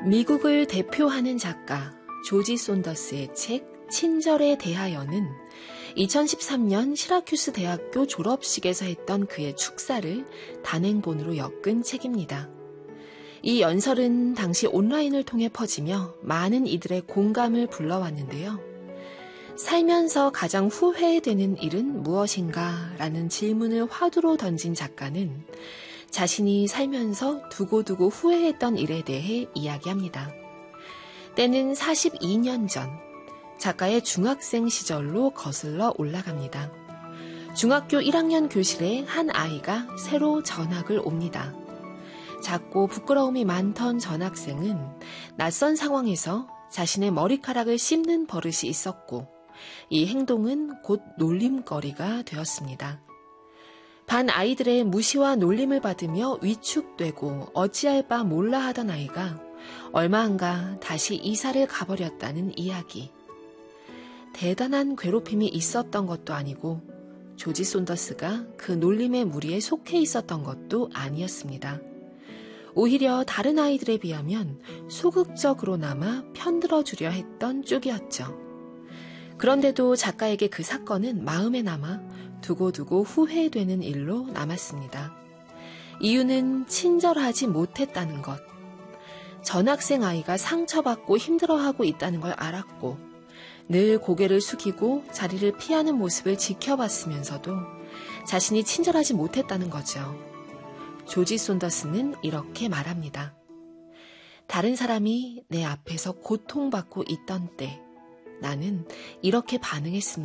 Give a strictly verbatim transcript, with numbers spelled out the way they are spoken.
미국을 대표하는 작가 조지 손더스의 책 친절에 대하여는 이천십삼 년 시라큐스 대학교 졸업식에서 했던 그의 축사를 단행본으로 엮은 책입니다. 이 연설은 당시 온라인을 통해 퍼지며 많은 이들의 공감을 불러왔는데요. 살면서 가장 후회되는 일은 무엇인가? 라는 질문을 화두로 던진 작가는 자신이 살면서 두고두고 후회했던 일에 대해 이야기합니다. 때는 사십이 년 전, 작가의 중학생 시절로 거슬러 올라갑니다. 중학교 일 학년 교실에 한 아이가 새로 전학을 옵니다. 작고 부끄러움이 많던 전학생은 낯선 상황에서 자신의 머리카락을 씹는 버릇이 있었고 이 행동은 곧 놀림거리가 되었습니다. 반 아이들의 무시와 놀림을 받으며 위축되고 어찌할 바 몰라 하던 아이가 얼마 안가 다시 이사를 가버렸다는 이야기. 대단한 괴롭힘이 있었던 것도 아니고 조지 손더스가 그 놀림의 무리에 속해 있었던 것도 아니었습니다. 오히려 다른 아이들에 비하면 소극적으로나마 편들어주려 했던 쪽이었죠. 그런데도 작가에게 그 사건은 마음에 남아 두고두고 후회되는 일로 남았습니다. 이유는 친절하지 못했다는 것. 전학생 아이가 상처받고 힘들어하고 있다는 걸 알았고 늘 고개를 숙이고 자리를 피하는 모습을 지켜봤으면서도 자신이 친절하지 못했다는 거죠. 조지 손더스는 이렇게 말합니다. 다른 사람이 내 앞에서 고통받고 있던 때 나는 이렇게 반응했습니다.